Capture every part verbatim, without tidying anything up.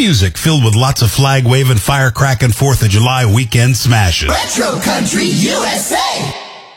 music filled with lots of flag waving, firecracking fourth of July weekend smashes. Retro Country U S A.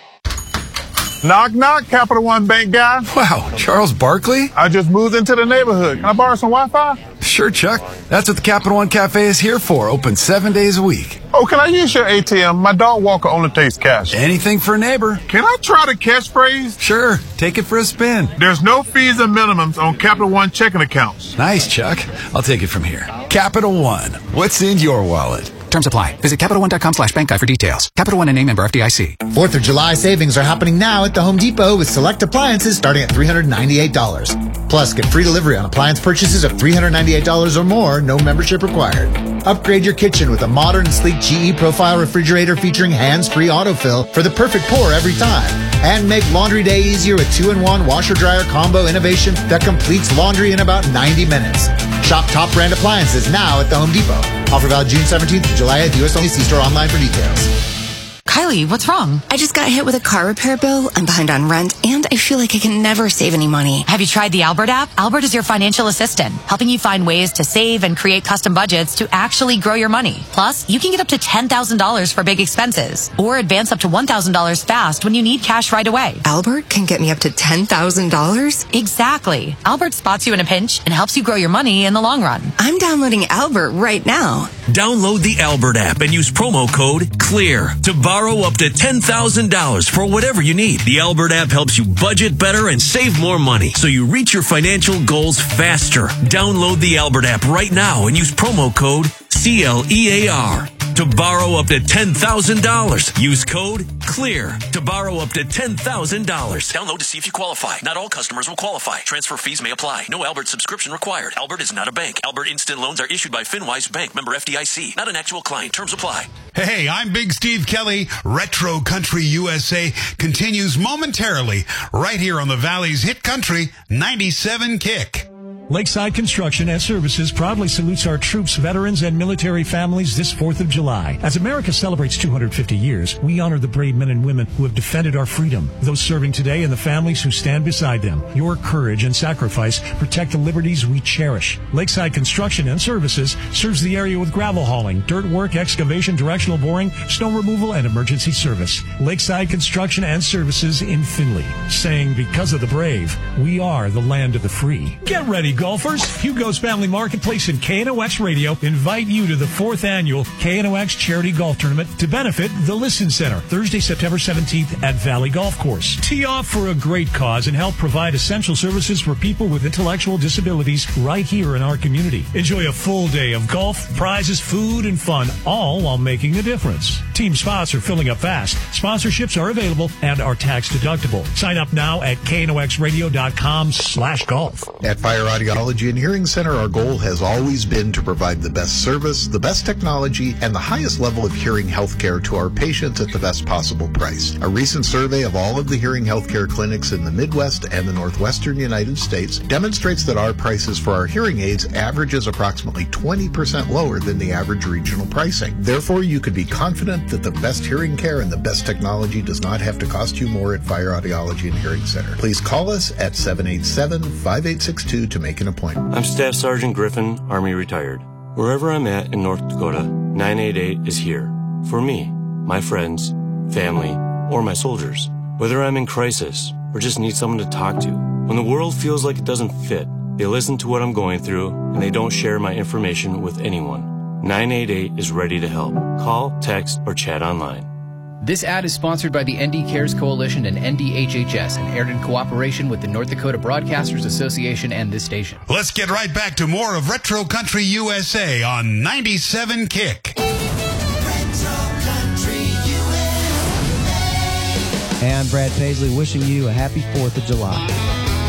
Knock, knock, Capital One Bank guy. Wow, Charles Barkley? I just moved into the neighborhood. Can I borrow some Wi-Fi? Sure, Chuck. That's what the Capital One Cafe is here for. Open seven days a week. Oh, can I use your A T M? My dog walker only takes cash. Anything for a neighbor. Can I try the catchphrase? Sure. Take it for a spin. There's no fees or minimums on Capital One checking accounts. Nice, Chuck. I'll take it from here. Capital One. What's in your wallet? Terms apply. Visit CapitalOne.com slash bank guide for details. Capital One and name member F D I C. fourth of July savings are happening now at the Home Depot with select appliances starting at three hundred ninety-eight dollars. Plus, get free delivery on appliance purchases of three hundred ninety-eight dollars or more, no membership required. Upgrade your kitchen with a modern, sleek G E Profile refrigerator featuring hands-free autofill for the perfect pour every time. And make laundry day easier with two in one washer-dryer combo innovation that completes laundry in about ninety minutes. Shop top brand appliances now at the Home Depot. Offer valid June seventeenth to July eighth. U S only. See store online for details. Kylie, what's wrong? I just got hit with a car repair bill. I'm behind on rent, and I feel like I can never save any money. Have you tried the Albert app? Albert is your financial assistant, helping you find ways to save and create custom budgets to actually grow your money. Plus, you can get up to ten thousand dollars for big expenses, or advance up to one thousand dollars fast when you need cash right away. Albert can get me up to ten thousand dollars? Exactly. Albert spots you in a pinch and helps you grow your money in the long run. I'm downloading Albert right now. Download the Albert app and use promo code CLEAR to borrow up to ten thousand dollars for whatever you need. The Albert app helps you budget better and save more money so you reach your financial goals faster. Download the Albert app right now and use promo code C L E A R to borrow up to ten thousand dollars. Use code CLEAR to borrow up to ten thousand dollars. Download to see if you qualify. Not all customers will qualify. Transfer fees may apply. No Albert subscription required. Albert is not a bank. Albert Instant Loans are issued by FinWise Bank, member F D I C. Not an actual client. Terms apply. Hey, I'm Big Steve Kelly. Retro Country U S A continues momentarily right here on the Valley's Hit Country ninety-seven Kick. Lakeside Construction and Services proudly salutes our troops, veterans, and military families this fourth of July. As America celebrates two hundred fifty years, we honor the brave men and women who have defended our freedom, those serving today and the families who stand beside them. Your courage and sacrifice protect the liberties we cherish. Lakeside Construction and Services serves the area with gravel hauling, dirt work, excavation, directional boring, snow removal, and emergency service. Lakeside Construction and Services in Findlay, saying because of the brave, we are the land of the free. Get ready, golfers. Hugo's Family Marketplace and K N O X Radio invite you to the fourth annual K N O X Charity Golf Tournament to benefit the Listen Center, Thursday, September seventeenth at Valley Golf Course. Tee off for a great cause and help provide essential services for people with intellectual disabilities right here in our community. Enjoy a full day of golf, prizes, food, and fun, all while making a difference. Team spots are filling up fast. Sponsorships are available and are tax deductible. Sign up now at K N O X radio dot com slash golf. At Fire Audiology and Hearing Center, our goal has always been to provide the best service, the best technology, and the highest level of hearing health care to our patients at the best possible price. A recent survey of all of the hearing health care clinics in the Midwest and the Northwestern United States demonstrates that our prices for our hearing aids averages approximately twenty percent lower than the average regional pricing. Therefore, you could be confident that the best hearing care and the best technology does not have to cost you more at Fire Audiology and Hearing Center. Please call us at seven eight seven, five eight six two to make an appointment. I'm Staff Sergeant Griffin, Army retired. Wherever I'm at in North Dakota, nine eight eight is here. For me, my friends, family, or my soldiers. Whether I'm in crisis or just need someone to talk to. When the world feels like it doesn't fit, they listen to what I'm going through and they don't share my information with anyone. nine eight eight is ready to help. Call, text, or chat online. This ad is sponsored by the N D Cares Coalition and N D H H S and aired in cooperation with the North Dakota Broadcasters Association and this station. Let's get right back to more of Retro Country U S A on ninety-seven Kick. Retro Country U S A. And Brad Paisley wishing you a happy fourth of July.